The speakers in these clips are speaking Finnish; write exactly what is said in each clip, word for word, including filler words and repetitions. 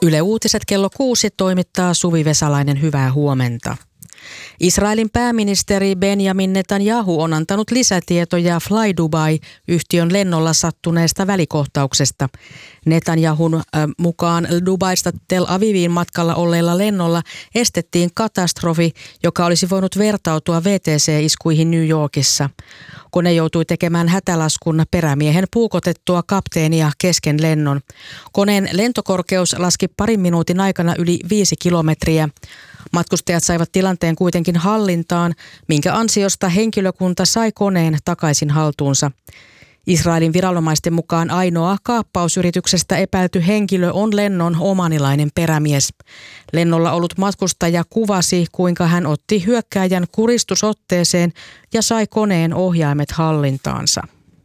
Yle Uutiset kello kuusi toimittaa Suvi Vesalainen, hyvää huomenta. Israelin pääministeri Benjamin Netanyahu on antanut lisätietoja Fly Dubai-yhtiön lennolla sattuneesta välikohtauksesta. Netanyahun äh, mukaan Dubaista Tel Aviviin matkalla olleella lennolla estettiin katastrofi, joka olisi voinut vertautua V T C-iskuihin New Yorkissa. Kone joutui tekemään hätälaskun perämiehen puukotettua kapteenia kesken lennon. Koneen lentokorkeus laski parin minuutin aikana yli viisi kilometriä. Matkustajat saivat tilanteen kuitenkin hallintaan, minkä ansiosta henkilökunta sai koneen takaisin haltuunsa. Israelin viranomaisten mukaan ainoa kaappausyrityksestä epäilty henkilö on lennon omanilainen perämies. Lennolla ollut matkustaja kuvasi, kuinka hän otti hyökkääjän kuristusotteeseen ja sai koneen ohjaimet hallintaansa.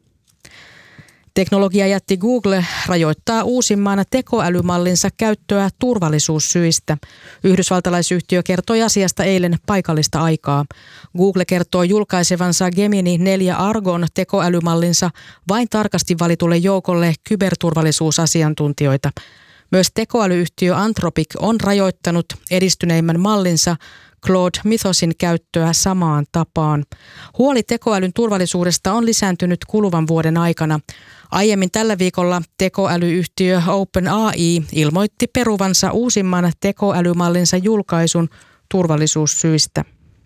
Teknologiajätti Google rajoittaa uusimman tekoälymallinsa käyttöä turvallisuussyistä. Yhdysvaltalaisyhtiö kertoi asiasta eilen paikallista aikaa. Google kertoo julkaisevansa Gemini neljä Argon tekoälymallinsa vain tarkasti valitulle joukolle kyberturvallisuusasiantuntijoita. Myös tekoälyyhtiö Anthropic on rajoittanut edistyneimmän mallinsa Claude Mythosin käyttöä samaan tapaan. Huoli tekoälyn turvallisuudesta on lisääntynyt kuluvan vuoden aikana. Aiemmin tällä viikolla tekoälyyhtiö OpenAI ilmoitti peruvansa uusimman tekoälymallinsa julkaisun turvallisuussyistä.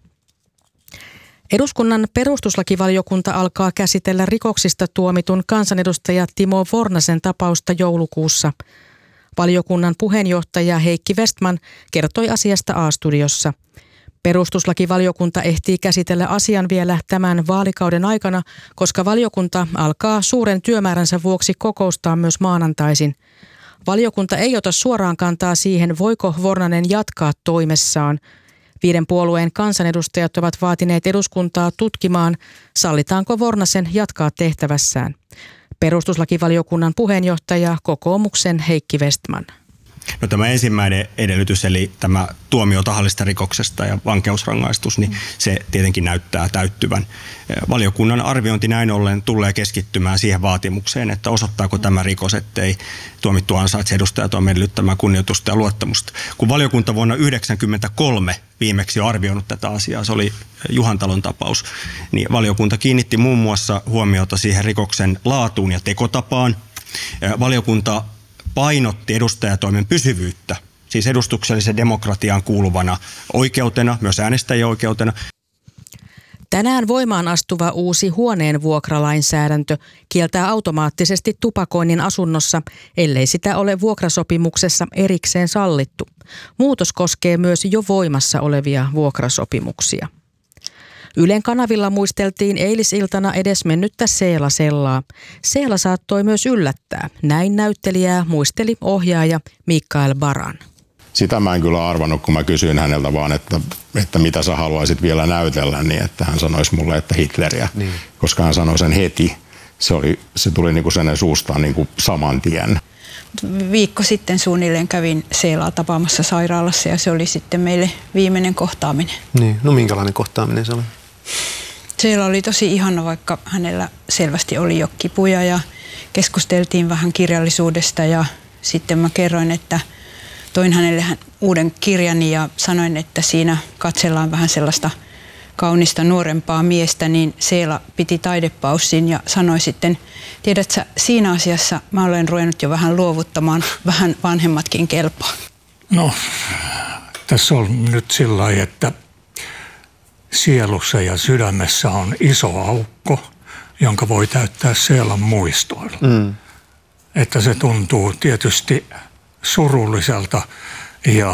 Eduskunnan perustuslakivaliokunta alkaa käsitellä rikoksista tuomitun kansanedustaja Timo Vornasen tapausta joulukuussa. Valiokunnan puheenjohtaja Heikki Vestman kertoi asiasta A-studiossa. Perustuslakivaliokunta ehtii käsitellä asian vielä tämän vaalikauden aikana, koska valiokunta alkaa suuren työmääränsä vuoksi kokoustaa myös maanantaisin. Valiokunta ei ota suoraan kantaa siihen, voiko Vornanen jatkaa toimessaan. Viiden puolueen kansanedustajat ovat vaatineet eduskuntaa tutkimaan, sallitaanko Vornasen jatkaa tehtävässään. Perustuslakivaliokunnan puheenjohtaja kokoomuksen Heikki Vestman. No tämä ensimmäinen edellytys, eli tämä tuomio tahallisesta rikoksesta ja vankeusrangaistus, niin se tietenkin näyttää täyttyvän. Valiokunnan arviointi näin ollen tulee keskittymään siihen vaatimukseen, että osoittaako tämä rikos, ettei tuomittu ansaitse edustajatoimen edellyttämää kunnioitusta ja luottamusta. Kun valiokunta vuonna yhdeksänkymmentäkolme viimeksi on arvioinut tätä asiaa, se oli Juhantalon tapaus, niin valiokunta kiinnitti muun muassa huomiota siihen rikoksen laatuun ja tekotapaan. Valiokunta painotti edustajatoimen pysyvyyttä, siis edustuksellisen demokratiaan kuuluvana oikeutena, myös äänestäjien oikeutena. Tänään voimaan astuva uusi huoneen vuokralainsäädäntö kieltää automaattisesti tupakoinnin asunnossa, ellei sitä ole vuokrasopimuksessa erikseen sallittu. Muutos koskee myös jo voimassa olevia vuokrasopimuksia. Ylen kanavilla muisteltiin eilisiltana edesmennyttä Seela Sellaa. Seela saattoi myös yllättää. Näin näyttelijää muisteli ohjaaja Mikael Baran. Sitä mä en kyllä arvannut, kun mä kysyin häneltä vaan, että, että mitä sä haluaisit vielä näytellä, niin että hän sanoisi mulle, että Hitleriä. Niin. Koska hän sanoi sen heti. Se, oli, se tuli niinku sen suustaan niinku saman tien. Viikko sitten suunnilleen kävin Seelaa tapaamassa sairaalassa ja se oli sitten meille viimeinen kohtaaminen. Niin, no minkälainen kohtaaminen se oli? Seela oli tosi ihana, vaikka hänellä selvästi oli jo kipuja ja keskusteltiin vähän kirjallisuudesta ja sitten mä kerroin, että toin hänelle uuden kirjani ja sanoin, että siinä katsellaan vähän sellaista kaunista nuorempaa miestä, niin Seela piti taidepaussin ja sanoi sitten, tiedätkö, siinä asiassa mä olen ruvennut jo vähän luovuttamaan, vähän vanhemmatkin kelpaa. No, tässä on nyt sillä lailla, että sielussa ja sydämessä on iso aukko, jonka voi täyttää Seelan muistoilla. Mm. Että se tuntuu tietysti surulliselta ja